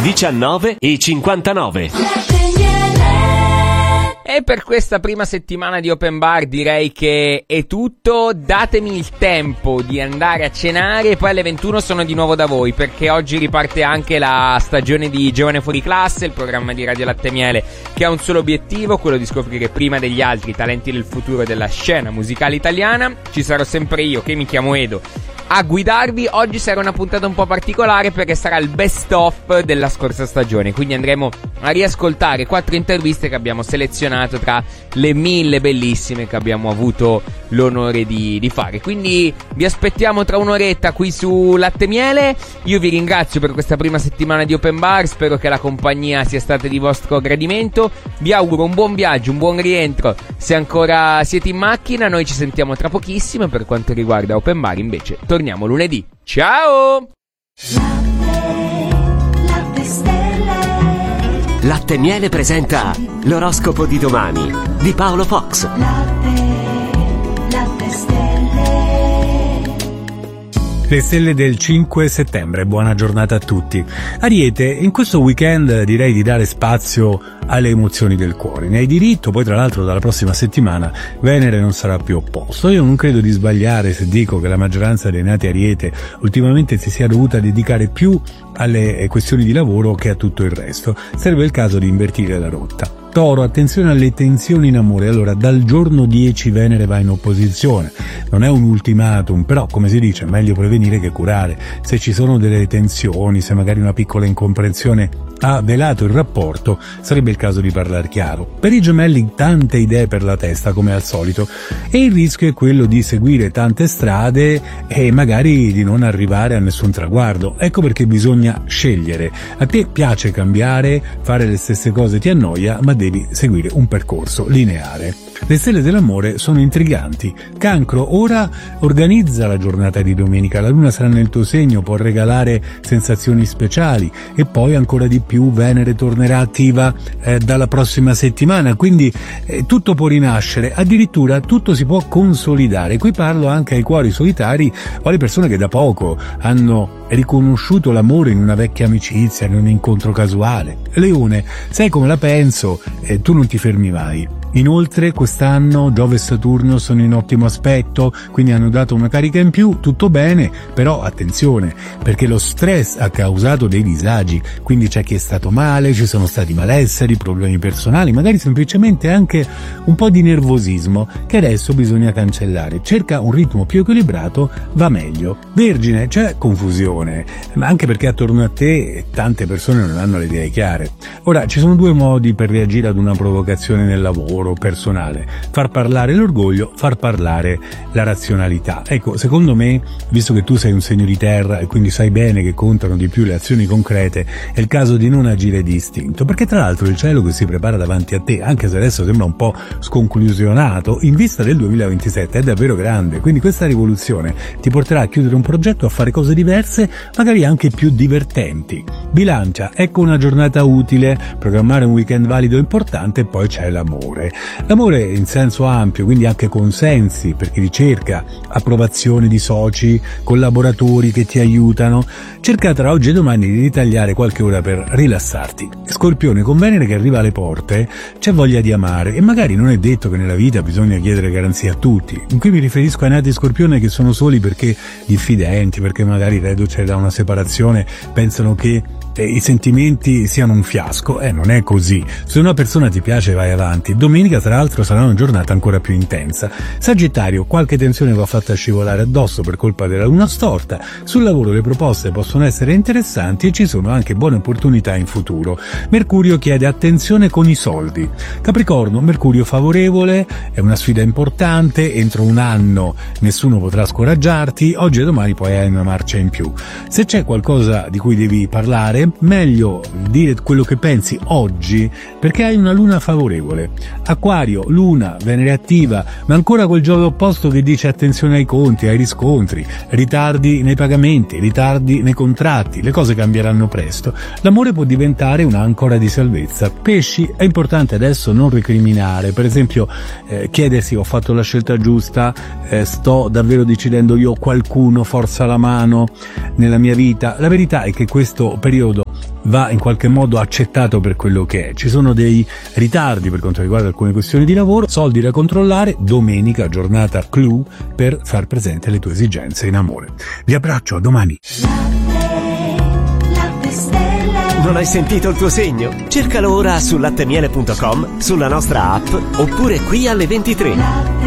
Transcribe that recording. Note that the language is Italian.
19:59. E per questa prima settimana di Open Bar direi che è tutto. Datemi il tempo di andare a cenare e poi alle 21 sono di nuovo da voi, perché oggi riparte anche la stagione di Giovane Fuori Classe, il programma di Radio Latte e Miele che ha un solo obiettivo, quello di scoprire prima degli altri i talenti del futuro della scena musicale italiana. Ci sarò sempre io, che mi chiamo Edo, a guidarvi. Oggi sarà una puntata un po' particolare perché sarà il best of della scorsa stagione, quindi andremo a riascoltare 4 interviste che abbiamo selezionato tra le 1000 bellissime che abbiamo avuto l'onore di fare. Quindi vi aspettiamo tra un'oretta qui su Latte e Miele. Io vi ringrazio per questa prima settimana di Open Bar, spero che la compagnia sia stata di vostro gradimento. Vi auguro un buon viaggio, un buon rientro se ancora siete in macchina. Noi ci sentiamo tra pochissimo. Per quanto riguarda Open Bar invece torniamo lunedì. Ciao! Latte e Miele presenta l'oroscopo di domani di Paolo Fox. Le stelle del 5 settembre, buona giornata a tutti. Ariete, in questo weekend direi di dare spazio alle emozioni del cuore. Ne hai diritto, poi tra l'altro dalla prossima settimana Venere non sarà più opposto. Io non credo di sbagliare se dico che la maggioranza dei nati Ariete ultimamente si sia dovuta dedicare più alle questioni di lavoro che a tutto il resto. Serve il caso di invertire la rotta. Toro, attenzione alle tensioni in amore. Allora, dal giorno 10 Venere va in opposizione. Non è un ultimatum, però, come si dice, meglio prevenire che curare. Se ci sono delle tensioni, se magari una piccola incomprensione ha velato il rapporto, sarebbe il caso di parlare chiaro. Per i Gemelli tante idee per la testa, come al solito, e il rischio è quello di seguire tante strade e magari di non arrivare a nessun traguardo. Ecco perché bisogna scegliere. A te piace cambiare, fare le stesse cose ti annoia, ma devi seguire un percorso lineare. Le stelle dell'amore sono intriganti. Cancro, ora organizza la giornata di domenica. La luna sarà nel tuo segno, può regalare sensazioni speciali, e poi ancora di più Venere tornerà attiva dalla prossima settimana, quindi tutto può rinascere, addirittura tutto si può consolidare. Qui parlo anche ai cuori solitari o alle persone che da poco hanno riconosciuto l'amore in una vecchia amicizia, in un incontro casuale. Leone, sai come la penso, tu non ti fermi mai. Inoltre quest'anno Giove e Saturno sono in ottimo aspetto, quindi hanno dato una carica in più, tutto bene, però attenzione, perché lo stress ha causato dei disagi, quindi c'è chi è stato male, ci sono stati malesseri, problemi personali, magari semplicemente anche un po' di nervosismo che adesso bisogna cancellare. Cerca un ritmo più equilibrato, va meglio. Vergine, c'è confusione, ma anche perché attorno a te tante persone non hanno le idee chiare. Ora, ci sono 2 modi per reagire ad una provocazione nel lavoro personale: far parlare l'orgoglio, far parlare la razionalità. Ecco, secondo me, visto che tu sei un segno di terra e quindi sai bene che contano di più le azioni concrete, è il caso di non agire di istinto, perché tra l'altro il cielo che si prepara davanti a te, anche se adesso sembra un po' sconclusionato, in vista del 2027 è davvero grande, quindi questa rivoluzione ti porterà a chiudere un progetto, a fare cose diverse, magari anche più divertenti. Bilancia, ecco una giornata utile, programmare un weekend valido e importante, e poi c'è l'amore. L'amore in senso ampio, quindi anche consensi per chi ricerca, approvazione di soci, collaboratori che ti aiutano. Cerca tra oggi e domani di ritagliare qualche ora per rilassarti. Scorpione, con Venere che arriva alle porte, c'è voglia di amare, e magari non è detto che nella vita bisogna chiedere garanzie a tutti. Qui mi riferisco ai nati Scorpione che sono soli perché diffidenti, perché magari reduce da una separazione pensano che i sentimenti siano un fiasco. Non è così. Se una persona ti piace vai avanti. Domenica tra l'altro sarà una giornata ancora più intensa. Sagittario, qualche tensione va fatta scivolare addosso per colpa della luna storta. Sul lavoro le proposte possono essere interessanti e ci sono anche buone opportunità in futuro. Mercurio chiede attenzione con i soldi. Capricorno, Mercurio favorevole, è una sfida importante, entro un anno nessuno potrà scoraggiarti, oggi e domani poi hai una marcia in più. Se c'è qualcosa di cui devi parlare, meglio dire quello che pensi oggi, perché hai una luna favorevole. Acquario, luna, Venere attiva, ma ancora quel Giove opposto che dice attenzione ai conti, ai riscontri, ritardi nei pagamenti, ritardi nei contratti, le cose cambieranno presto. L'amore può diventare un'ancora di salvezza. Pesci, è importante adesso non recriminare, per esempio chiedersi: ho fatto la scelta giusta, sto davvero decidendo io, qualcuno forza la mano nella mia vita. La verità è che questo periodo va in qualche modo accettato per quello che è. Ci sono dei ritardi per quanto riguarda alcune questioni di lavoro, soldi da controllare, domenica giornata clou per far presente le tue esigenze in amore. Vi abbraccio, a domani. Non hai sentito il tuo segno? Cercalo ora su lattemiele.com, sulla nostra app oppure qui alle 23.